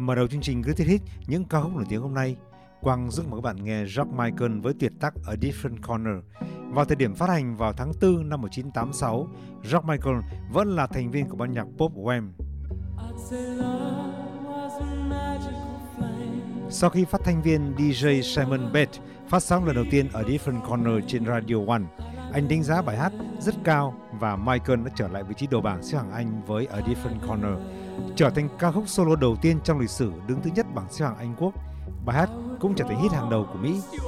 Mở đầu chương trình Greatest Hits, những ca khúc nổi tiếng hôm nay, Quang giúp mời các bạn nghe George Michael với tuyệt tác A Different Corner. Vào thời điểm phát hành vào tháng 4 năm 1986, George Michael vẫn là thành viên của ban nhạc pop Wham. Sau khi phát thanh viên DJ Simon Bett phát sóng lần đầu tiên ở Different Corner trên Radio One, anh đánh giá bài hát rất cao và Michael đã trở lại vị trí đầu bảng xếp hạng Anh với A Different Corner, trở thành ca khúc solo đầu tiên trong lịch sử đứng thứ nhất bảng xếp hạng Anh Quốc. Bài hát cũng trở thành hit hàng đầu của Mỹ.